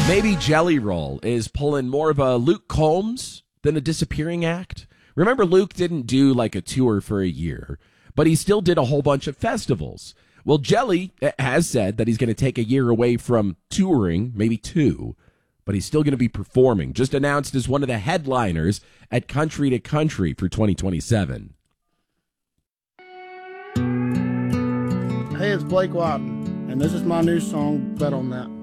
Maybe Jelly Roll is pulling more of a Luke Combs than a disappearing act. Remember, Luke didn't do like a tour for a year, but he still did a whole bunch of festivals. Well, Jelly has said that he's going to take a year away from touring, maybe two, but he's still going to be performing. Just announced as one of the headliners at Country to Country for 2027. Hey, it's Blake Watton, and this is my new song, Bet on That.